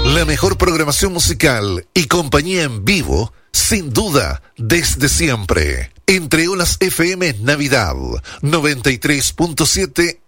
La mejor programación musical y compañía en vivo, sin duda, desde siempre. Entre Olas FM Navidad 93.7